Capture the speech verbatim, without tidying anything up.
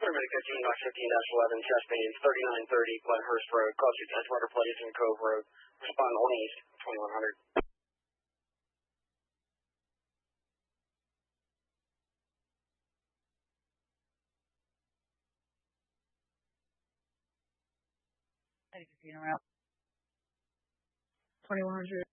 Paramedic fifteen, Knox fifteen eleven, chest pains, thirty-nine thirty, Glenhurst Road, cross streets, Edgewater Place, and Cove Road. Respond one east, twenty-one hundred. fifteen around. twenty-one hundred.